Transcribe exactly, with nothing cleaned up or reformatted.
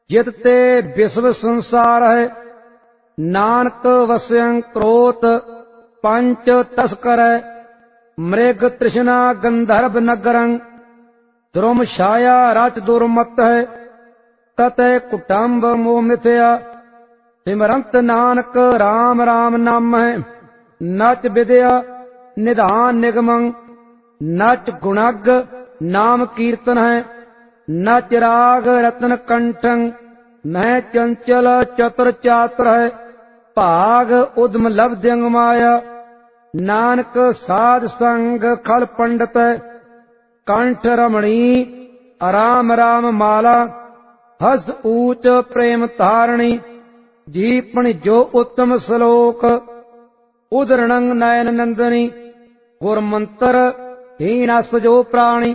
जित ते विश्व संसार है। नानक वस्यं क्रोत पंच तस्कर है। मृग तृष्णा गंधर्व नगरं द्रुम छाया रच दुर्मत है। ततः कुटुंब मोह मिथ्या सिमरंत नानक राम राम नाम है। नच विद्या निधान निगमं नच गुणग नाम कीर्तन है। नच राग रत्न कंठं न चंचल चतुर चात्र है। भाग उद्म लब्ध्यंग माया नानक साध संग खल पंडित है। कंठ रमणी राम राम माला हस ऊच प्रेम तारणी। जीपण जो उत्तम श्लोक उदरणं नयन नंदनी। गुरमंत्र हीनस जो प्राणी।